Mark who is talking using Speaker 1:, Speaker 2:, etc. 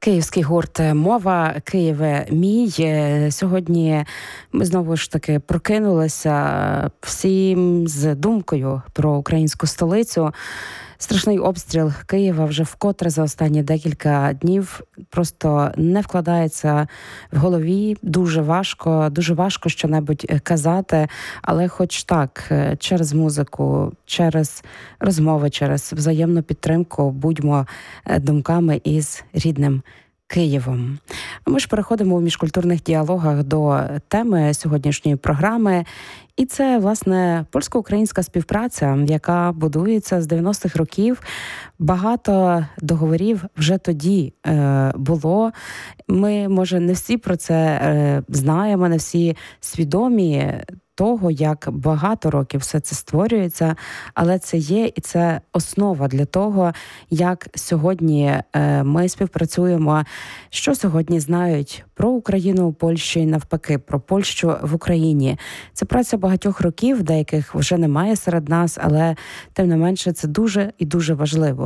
Speaker 1: Київський гурт «Мова», «Києве мій». Сьогодні ми знову ж таки прокинулися всім з думкою про українську столицю. Страшний обстріл Києва вже вкотре за останні декілька днів просто не вкладається в голові. Дуже важко що-небудь казати, але хоч так, через музику, через розмови, через взаємну підтримку будьмо думками із рідним Києвом. Ми ж переходимо у міжкультурних діалогах до теми сьогоднішньої програми. І це, власне, польсько-українська співпраця, яка будується з 90-х років. Багато договорів вже тоді було. Ми, може, не всі про це знаємо, не всі свідомі того, як багато років все це створюється, але це є і це основа для того, як сьогодні ми співпрацюємо, що сьогодні знають про Україну у Польщі і навпаки, про Польщу в Україні. Це праця багатьох років, деяких вже немає серед нас, але тим не менше це дуже і дуже важливо.